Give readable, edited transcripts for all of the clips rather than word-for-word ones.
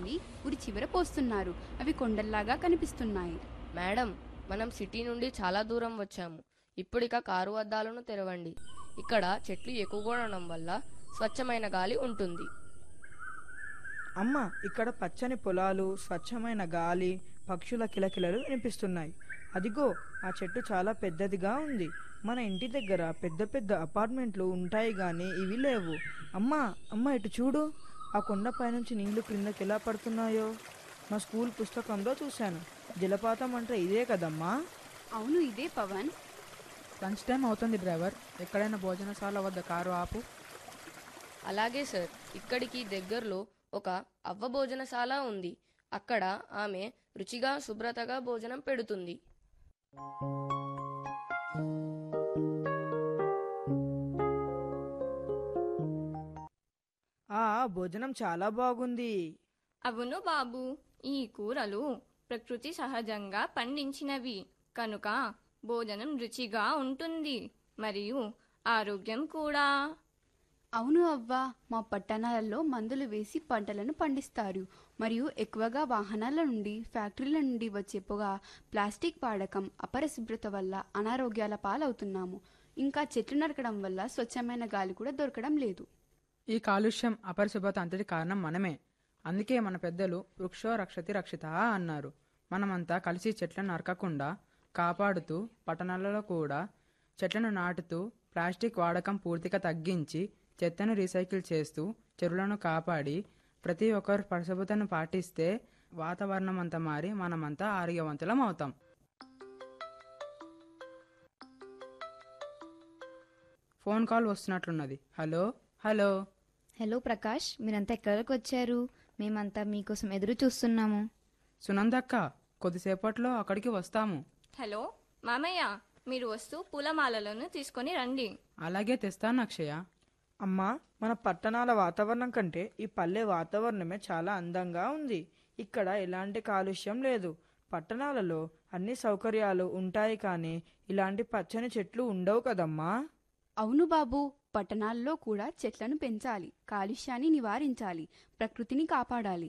తీసుకెళ్లి ఉరి చివర పోస్తున్నారు. అవి కొండల్లాగా కనిపిస్తున్నాయి. మేడం, మనం సిటీ నుండి చాలా దూరం వచ్చాము. ఇప్పుడిక కారు అద్దాలను తెరవండి. ఇక్కడ చెట్లు ఎక్కువగా ఉండడం వల్ల స్వచ్ఛమైన గాలి ఉంటుంది. అమ్మ, ఇక్కడ పచ్చని పొలాలు, స్వచ్ఛమైన గాలి, పక్షుల కిలకిలలు వినిపిస్తున్నాయి. అదిగో ఆ చెట్టు చాలా పెద్దదిగా ఉంది. మన ఇంటి దగ్గర పెద్ద పెద్ద అపార్ట్మెంట్లు ఉంటాయి కానీ ఇవి లేవు. అమ్మా అమ్మ, ఇటు చూడు, ఆ కొండపై నుంచి నీళ్లు క్రిందకి ఎలా పడుతున్నాయో. మా స్కూల్ పుస్తకంలో చూశాను. జలపాతం అంటే ఇదే కదమ్మా? అవును, ఇదే పవన్. లంచ్ టైం అవుతుంది డ్రైవర్, ఎక్కడైనా భోజనశాల వద్ద కారు ఆపు. అలాగే సార్, ఇక్కడికి దగ్గరలో ఒక అవ్వ భోజనశాల ఉంది. అక్కడ ఆమె రుచిగా శుభ్రతగా భోజనం పెడుతుంది. భోజనం చాలా బాగుంది. అవును బాబు, ఈ కూరలు ప్రకృతి సహజంగా పండించినవి కనుక భోజనం రుచిగా ఉంటుంది, మరియు ఆరోగ్యం కూడా. అవును అవ్వా, మా పట్టణాలలో మందులు వేసి పంటలను పండిస్తారు. మరియు ఎక్కువగా వాహనాల నుండి, ఫ్యాక్టరీల నుండి వచ్చే పొగ, ప్లాస్టిక్ వాడకం, అపరిశుభ్రత వల్ల అనారోగ్యాల పాలవుతున్నాము. ఇంకా చెట్లు నరకడం వల్ల స్వచ్ఛమైన గాలి కూడా దొరకడం లేదు. ఈ కాలుష్యం, అపరిశుభ్రత అంతటి కారణం మనమే. అందుకే మన పెద్దలు వృక్షో రక్షతి రక్షిత అన్నారు. మనమంతా కలిసి చెట్లను నరకకుండా కాపాడుతూ, పట్టణాలలో కూడా చెట్లను నాటుతూ, ప్లాస్టిక్ వాడకం పూర్తిగా తగ్గించి, చెత్తను రీసైకిల్ చేస్తూ, చెరువులను కాపాడి, ప్రతి ఒక్కరు పరిశుభ్రతను పాటిస్తే వాతావరణం అంతా మారి మనమంతా ఆరోగ్యవంతులం అవుతాం. Phone call వస్తున్నట్లున్నది. Hello hello hello Prakash, మీరంతా ఎక్కడికి వచ్చారు? మేమంతా మీకోసం ఎదురు చూస్తున్నాము. సునందక్క, కొద్దిసేపట్లో అక్కడికి వస్తాము. హలో మామయ్య, మీరు వస్తూ పూలమాలలను తీసుకొని రండి. అలాగే తెస్తాను అక్షయ. అమ్మా, మన పట్టణాల వాతావరణం కంటే ఈ పల్లె వాతావరణమే చాలా అందంగా ఉంది. ఇక్కడ ఎలాంటి కాలుష్యం లేదు. పట్టణాలలో అన్ని సౌకర్యాలు ఉంటాయి కానీ ఇలాంటి పచ్చని చెట్లు ఉండవు కదమ్మా? అవును బాబు, పట్టణాల్లో కూడా చెట్లను పెంచాలి, కాలుష్యాన్ని నివారించాలి, ప్రకృతిని కాపాడాలి.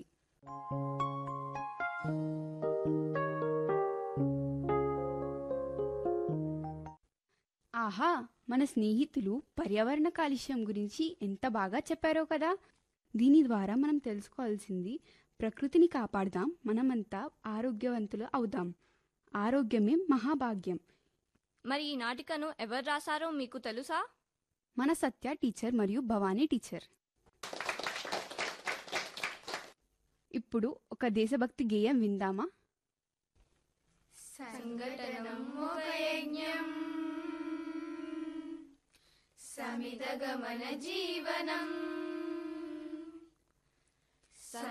ఆహా, మన స్నేహితులు పర్యావరణ కాలుష్యం గురించి ఎంత బాగా చెప్పారో కదా. దీని ద్వారా మనం తెలుసుకోవాల్సింది, ప్రకృతిని కాపాడదాం, మనమంతా ఆరోగ్యవంతులు అవుదాం. ఆరోగ్యమే మహాభాగ్యం. మరి ఈ నాటికను ఎవరు రాశారో మీకు తెలుసా? మన సత్య టీచర్ మరియు భవానీ టీచర్. ఇప్పుడు ఒక దేశభక్తి గేయం విందామా? సంఘటనం ఒక యజ్ఞం, సమిత గమన జీవనం.